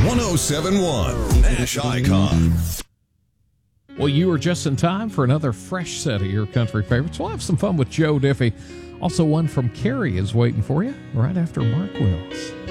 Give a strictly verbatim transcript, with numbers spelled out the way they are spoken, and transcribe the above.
one oh seven point one Nash Icon. Well, you are just in time for another fresh set of your country favorites. We'll have some fun with Joe Diffie. Also, one from Carrie is waiting for you right after Mark Wills.